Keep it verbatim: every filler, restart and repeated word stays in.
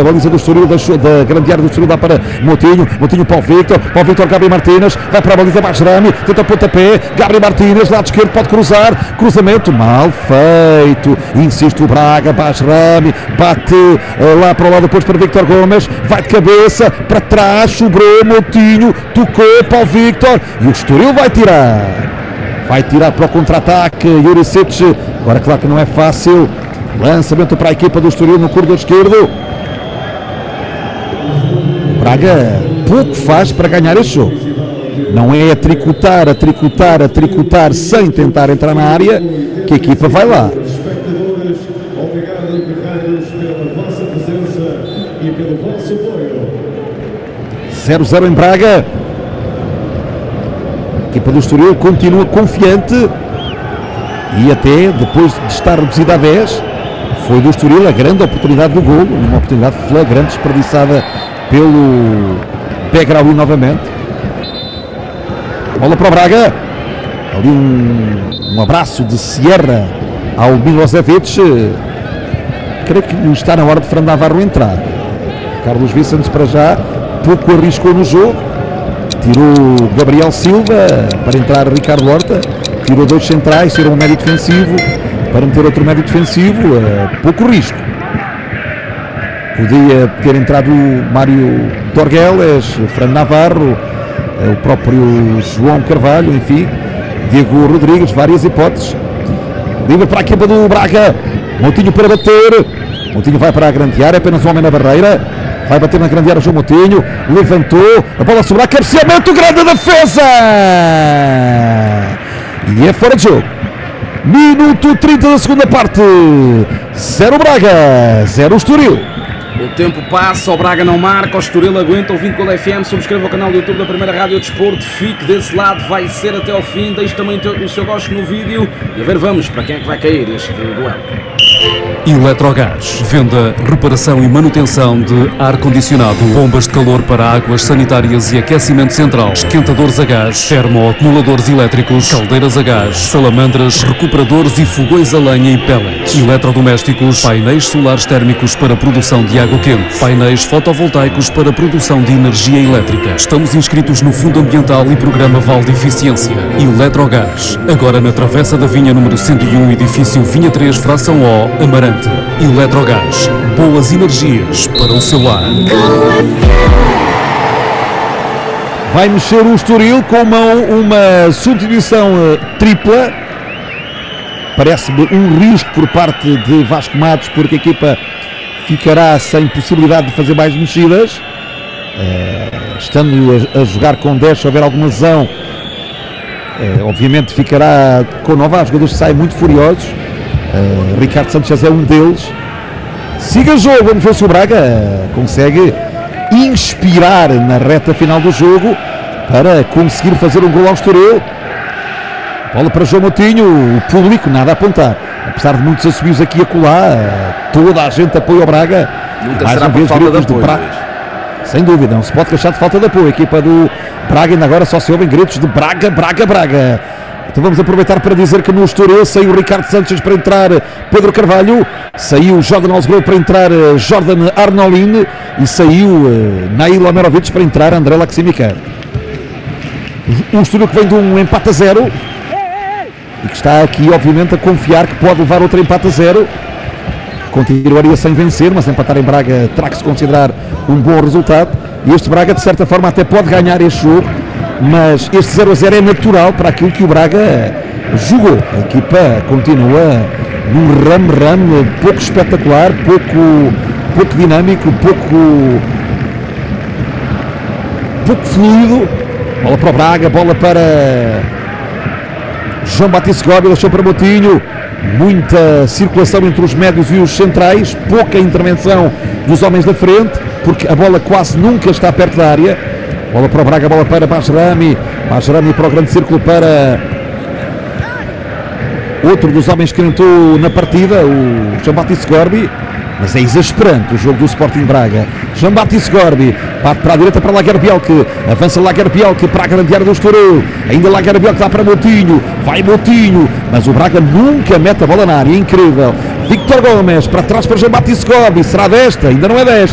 baliza do Estoril, da, da grande área do Estoril, dá para Moutinho, Moutinho para o Victor, para o Victor, Gabriel Martínez, vai para a baliza Basrami, tenta o pontapé, Gabriel Martínez, lado esquerdo, pode cruzar, cruzamento, mal feito, insiste o Braga, Basrami, bate uh, lá para o lado, depois para Victor Gomes, vai de cabeça, para trás, sobrou, Moutinho, tocou para o Victor, e o Estoril vai tirar, vai tirar para o contra-ataque, Jurisic, agora claro que não é fácil, lançamento para a equipa do Estoril no corredor esquerdo, o Braga pouco faz para ganhar este jogo, não é a tricotar, a tricotar, a tricotar sem tentar entrar na área, que a equipa vai lá. zero a zero em Braga. A equipa do Estoril continua confiante e até depois de estar reduzida a dez, foi do Estoril a grande oportunidade do golo, uma oportunidade flagrante desperdiçada pelo Begraoui novamente. Bola para o Braga, ali um, um abraço de Sierra ao Milosevic, creio que está na hora de Fran Navarro entrar. Carlos Vicente para já pouco arriscou no jogo, tirou Gabriel Silva para entrar Ricardo Horta, tirou dois centrais, tirou um médio defensivo para meter outro médio defensivo, pouco risco. Podia ter entrado Mário Dorgueles, Fran Navarro, o próprio João Carvalho, enfim, Diego Rodrigues, várias hipóteses. Livre para a equipa do Braga, Moutinho para bater, Moutinho vai para a grande área, apenas um homem na barreira, vai bater na grande área, João Moutinho, levantou, a bola sobrar, cabeceamento, grande defesa! E é fora de jogo. Minuto trinta da segunda parte, zero Braga, zero Estoril. O tempo passa, o Braga não marca, o Estoril aguenta, ouvindo com o F M, subscreva o canal do YouTube da Primeira Rádio Desporto, fique desse lado, vai ser até ao fim, deixe também o seu gosto no vídeo e a ver, vamos, para quem é que vai cair este duelo. Eletrogás, venda, reparação e manutenção de ar-condicionado, bombas de calor para águas sanitárias e aquecimento central, esquentadores a gás, termoacumuladores elétricos, caldeiras a gás, salamandras, recuperadores e fogões a lenha e pellets, eletrodomésticos, painéis solares térmicos para produção de água quente, painéis fotovoltaicos para produção de energia elétrica. Estamos inscritos no Fundo Ambiental e Programa Val de Eficiência. Eletrogás, agora na Travessa da Vinha número cento e um, edifício Vinha três, fração O, Amarante. Eletrogás, boas energias para o seu lar. Vai mexer o Estoril com uma, uma substituição uh, tripla. Parece-me um risco por parte de Vasco Matos, porque a equipa ficará sem possibilidade de fazer mais mexidas. Uh, estando a, a jogar com dez, se houver alguma lesão, uh, obviamente ficará com nove. Há jogadores que saem muito furiosos. Uh, Ricardo Sanchez é um deles. Siga o jogo, vamos ver se o Braga uh, consegue inspirar na reta final do jogo para conseguir fazer um gol ao Estoril. Bola para João Moutinho, o público nada a apontar, apesar de muitos assobios aqui e acolá, uh, toda a gente apoia o Braga. Nunca mais será uma por vez falta de gritos apoio, de Braga. Sem dúvida, não se pode queixar de falta de apoio. A equipa do Braga ainda agora só se ouvem gritos de Braga, Braga, Braga. Então vamos aproveitar para dizer que no Estoril saiu o Ricardo Sanchez para entrar Pedro Carvalho, saiu Jordan Osgrove para entrar Jordan Arnolin e saiu uh, Nail Omerovic para entrar André Laximica. O Estoril que vem de um empate a zero e que está aqui obviamente a confiar que pode levar outro empate a zero. Continuaria sem vencer, mas empatar em Braga terá que se considerar um bom resultado e este Braga de certa forma até pode ganhar este jogo, mas este zero a zero é natural para aquilo que o Braga jogou. A equipa continua num ramo-ramo pouco espetacular, pouco, pouco dinâmico, pouco, pouco fluido. Bola para o Braga, bola para João Batista Gobi, deixou para Moutinho. Muita circulação entre os médios e os centrais, pouca intervenção dos homens da frente, porque a bola quase nunca está perto da área. Bola para o Braga, bola para Basrami, Basrami para o grande círculo para outro dos homens que entrou na partida, o João Batista Gorbi, mas é exasperante o jogo do Sporting Braga. João Batista Gorbi, parte para a direita para Lagerbielke, avança Lagerbielke para a grande área do Estoril, ainda Lagerbielke dá para Moutinho, vai Moutinho, mas o Braga nunca mete a bola na área, incrível. Victor Gomes, para trás para João Batista Gorbi, será desta? Ainda não é desta.